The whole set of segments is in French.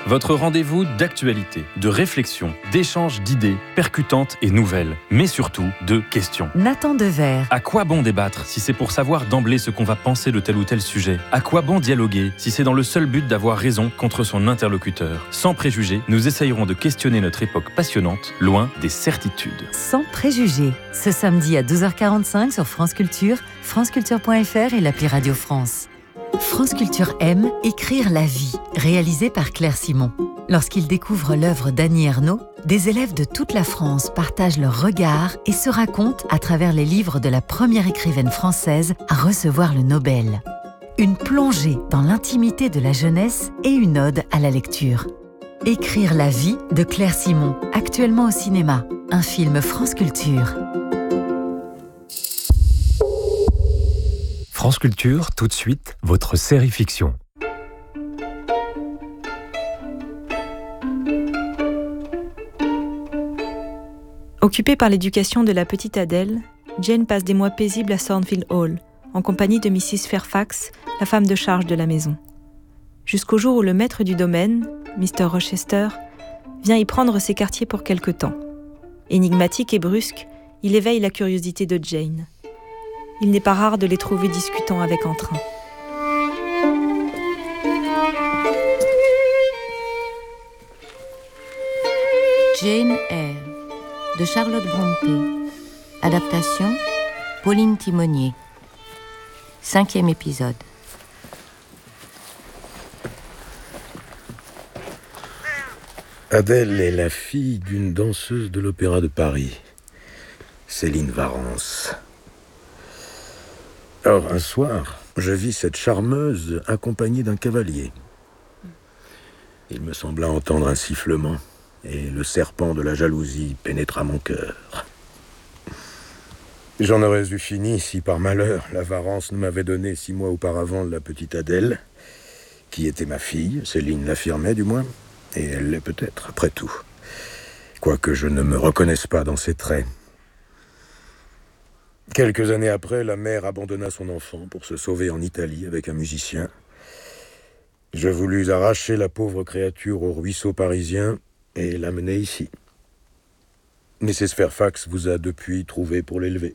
Votre rendez-vous d'actualité, de réflexion, d'échange d'idées percutantes et nouvelles, mais surtout de questions. Nathan Dever. À quoi bon débattre si c'est pour savoir d'emblée ce qu'on va penser de tel ou tel sujet? À quoi bon dialoguer si c'est dans le seul but d'avoir raison contre son interlocuteur? Sans préjugés, nous essayerons de questionner notre époque passionnante, loin des certitudes. Sans préjugés, ce samedi à 12h45 sur France Culture, franceculture.fr et l'appli Radio France. France Culture aime écrire la vie, réalisé par Claire Simon. Lorsqu'ils découvrent l'œuvre d'Annie Ernaux, des élèves de toute la France partagent leurs regards et se racontent à travers les livres de la première écrivaine française à recevoir le Nobel. Une plongée dans l'intimité de la jeunesse et une ode à la lecture. Écrire la vie de Claire Simon, actuellement au cinéma. Un film France Culture. France Culture, tout de suite, votre série fiction. Occupée par l'éducation de la petite Adèle, Jane passe des mois paisibles à Thornfield Hall, en compagnie de Mrs. Fairfax, la femme de charge de la maison. Jusqu'au jour où le maître du domaine, Mr. Rochester, vient y prendre ses quartiers pour quelque temps. Énigmatique et brusque, il éveille la curiosité de Jane. Il n'est pas rare de les trouver discutant avec entrain. Jane Eyre, de Charlotte Brontë. Adaptation, Pauline Timonier. 5e épisode. Adèle est la fille d'une danseuse de l'Opéra de Paris, Céline Varens. Or, un soir, je vis cette charmeuse accompagnée d'un cavalier. Il me sembla entendre un sifflement, et le serpent de la jalousie pénétra mon cœur. J'en aurais eu fini si, par malheur, la Varens ne m'avait donné 6 mois auparavant la petite Adèle, qui était ma fille, Céline l'affirmait du moins, et elle l'est peut-être, après tout, quoique je ne me reconnaisse pas dans ses traits. Quelques années après, la mère abandonna son enfant pour se sauver en Italie avec un musicien. Je voulus arracher la pauvre créature au ruisseau parisien et l'amener ici. Mrs. Fairfax vous a depuis trouvé pour l'élever.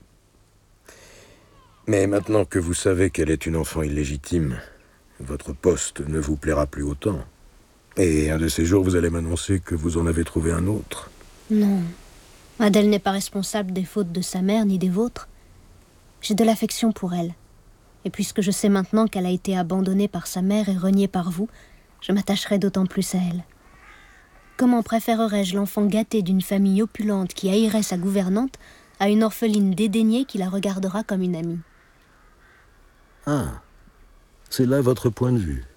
Mais maintenant que vous savez qu'elle est une enfant illégitime, votre poste ne vous plaira plus autant. Et un de ces jours, vous allez m'annoncer que vous en avez trouvé un autre. Non, Adèle n'est pas responsable des fautes de sa mère ni des vôtres. J'ai de l'affection pour elle. Et puisque je sais maintenant qu'elle a été abandonnée par sa mère et reniée par vous, je m'attacherai d'autant plus à elle. Comment préférerais-je l'enfant gâté d'une famille opulente qui haïrait sa gouvernante à une orpheline dédaignée qui la regardera comme une amie? Ah, c'est là votre point de vue.